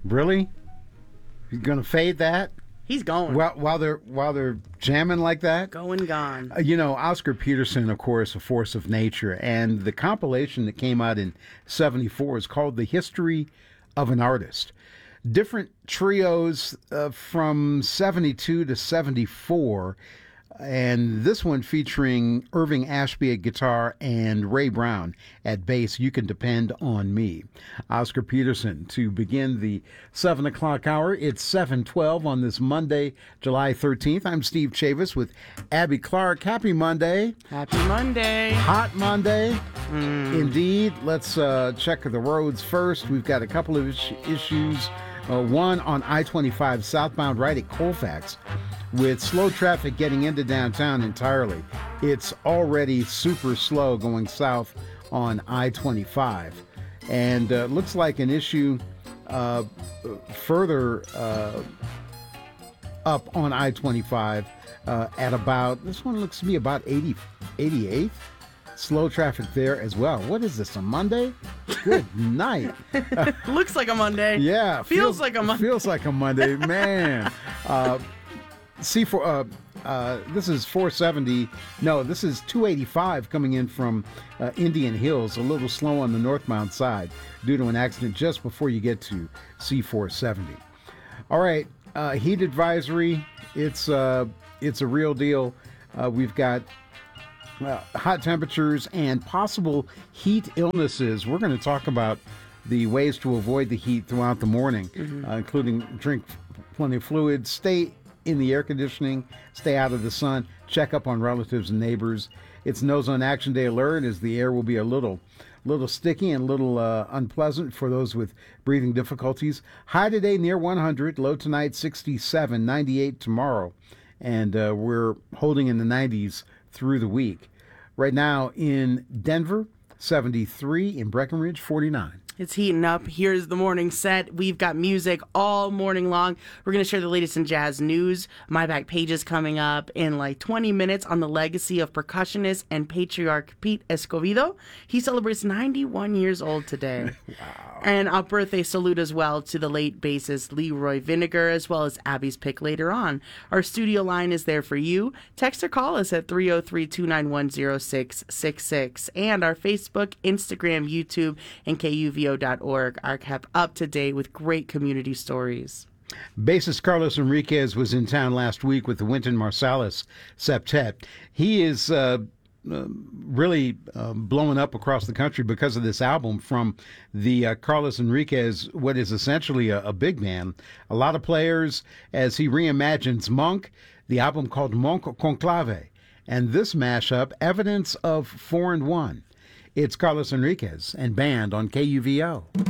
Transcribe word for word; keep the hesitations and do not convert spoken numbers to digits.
Really? You're going to fade that? He's going. While, while they're while they're jamming like that? Going gone. Uh, you know, Oscar Peterson, of course, a force of nature. And the compilation that came out in seventy-four is called The History of an Artist. Different trios uh, from seventy-two to seventy-four. And this one featuring Irving Ashby at guitar and Ray Brown at bass. You Can Depend on Me. Oscar Peterson to begin the seven o'clock hour. It's seven twelve on this Monday, July thirteenth. I'm Steve Chavis with Abby Clark. Happy Monday. Happy Monday. Hot Monday. Mm. Indeed. Let's uh, check the roads first. We've got a couple of is- issues. Uh, one on I twenty-five southbound right at Colfax, with slow traffic getting into downtown entirely. It's already super slow going south on I twenty-five. And uh, looks like an issue uh, further uh, up on I twenty-five uh, at about, this one looks to be about eighty, eighty-eighth. Slow traffic there as well. What is this, a Monday? Good night. Looks like a Monday. Yeah. Feels, feels like a Monday. Feels like a Monday, man. Uh, C four, uh, uh, this is four seventy. No, this is two eighty-five coming in from uh, Indian Hills, a little slow on the northbound side due to an accident just before you get to C four seventy. All right, uh, heat advisory. It's uh, it's a real deal. Uh, we've got uh, hot temperatures and possible heat illnesses. We're going to talk about the ways to avoid the heat throughout the morning, mm-hmm. uh, including drink plenty of fluids, stay in the air conditioning, stay out of the sun, check up on relatives and neighbors. It's No Zone Action Day alert, as the air will be a little little sticky and a little uh, unpleasant for those with breathing difficulties. High today near one hundred, low tonight sixty-seven, ninety-eight tomorrow, and uh, we're holding in the nineties through the week. Right now in Denver, seventy-three, in Breckenridge, forty-nine. It's heating up. Here's the morning set. We've got music all morning long. We're going to share the latest in jazz news. My Back Page is coming up in like twenty minutes on the legacy of percussionist and patriarch Pete Escovedo. He celebrates ninety-one years old today. Wow. And a birthday salute as well to the late bassist Leroy Vinegar, as well as Abby's pick later on. Our studio line is there for you. Text or call us at three oh three, two nine one, oh six six six. And our Facebook, Instagram, YouTube, and K U V O dot org are kept up to date with great community stories. Bassist Carlos Enriquez was in town last week with the Wynton Marsalis Septet. He is uh, uh, really uh, blowing up across the country because of this album from the uh, Carlos Enriquez, what is essentially a, a big band. A lot of players as he reimagines Monk, the album called Monk Conclave. And this mashup, Evidence of Four and One. It's Carlos Enriquez and band on K U V O.